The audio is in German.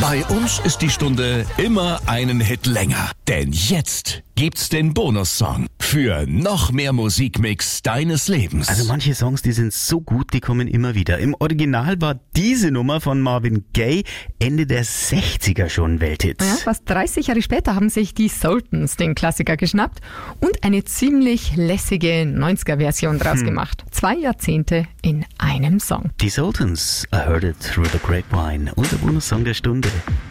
Bei uns ist die Stunde immer einen Hit länger. Denn jetzt gibt's den Bonussong für noch mehr Musikmix deines Lebens. Also manche Songs, die sind so gut, die kommen immer wieder. Im Original war diese Nummer von Marvin Gaye Ende der 60er schon Welthit. Ja, fast 30 Jahre später haben sich die Sultans den Klassiker geschnappt und eine ziemlich lässige 90er-Version draus gemacht. 2 Jahrzehnte in einem Song. Die Sultans, I Heard It Through the Grapevine, unser Bonussong der Stunde.